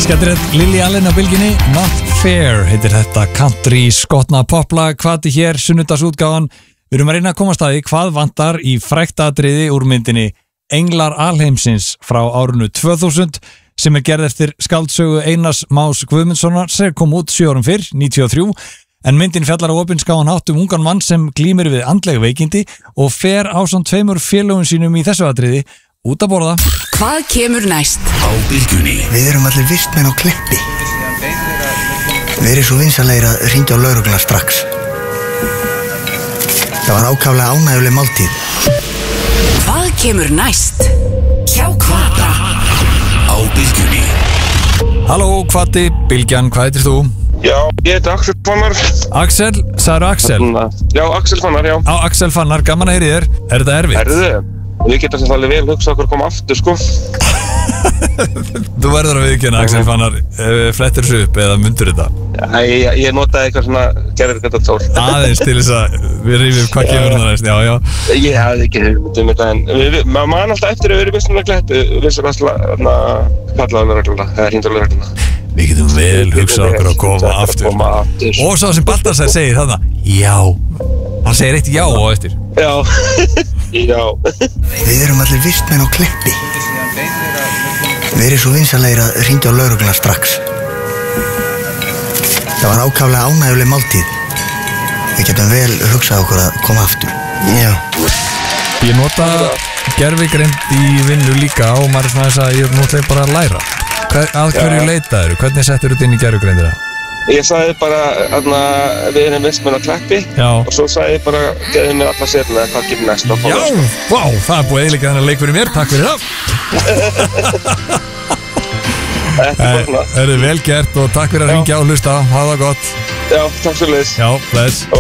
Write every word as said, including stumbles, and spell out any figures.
Skemmtilegt, Lily Allen á bylginni, Not Fair heitir þetta country skotna poplag, hvati hér, sunnudagsútgáfan. Við erum að reyna að komast að því hvað vantar í frækt atriði úr myndinni Englar alheimsins frá árinu tvö þúsund sem er gerð eftir skáldsögu Einars Más Guðmundssonar sem kom út sjö árum fyrr, níutíu og þrjú, en myndin fjallar á opinskáan hátt um ungan mann sem glímir við andleg veikindi og fer ásamt tveimur félögum sínum í þessu atriði út að borða. Hvað kemur næst? Á bylgjunni. Við erum allir vistmenn á Kleppi. Við erum svo vinsalegir að hringja á lögregluna strax. Það var ákaflega ánægjuleg máltíð. Hvað kemur næst? Hjá Hvata. Á bylgjunni. Halló Hvati, Bylgjan, hvað heitir þú? Já, ég heiti Axel Fannar. Axel, sagður Axel? Já, Axel Fannar, já. Á, Axel Fannar, gaman að heyri þér. Er þetta erfitt? Herðu, við getum sem alveg vel hugsað okkur að koma aftur, sko. Þú verður að viðkynna, Axel Fannar, flettir þessu upp eða mundur þetta? Já, ég, ég notaði eitthvað svona gerður þetta tól. Aðeins til þess að við rýfum hvað kemur það næst, já, já. Ég hafði ekki hugmynd um þetta, en við, við, maður man alltaf eftir að við erum vissum að Kleppi, vissum að kallaði lögregluna, eða hringdu á lögregluna. Við getum vel hugsað okkur að koma aftur. Koma aftur. Og svo sem Baltasar segir þarna, já. Hann segir eitt já á eftir. Já, já. Við erum allir vistmenn á Kleppi. Við erum svo vinsalegir að hringja á lögregluna strax. Það var ákaflega ánægjuleg máltíð. Við getum vel hugsað okkur að koma aftur. Já. Ég nota gervigreind í vinnu líka og maður er svona þess að ég er náttúrulega bara að læra. Hvað, að hverju leitaður? Hvernig settur þú inn í gervigreindina? Ég sagði bara, aðna, við erum vistmenn á Kleppi. Já. Og svo sagði ég bara, geði mér alla sérna hvað kemur næst. Já, vá, það er búið eiginlega þennan leik fyrir mér, takk fyrir það. Það er vel gert og takk fyrir að ringja og hlusta, hafa það gott. Já, takk fyrir þess. Já, bless.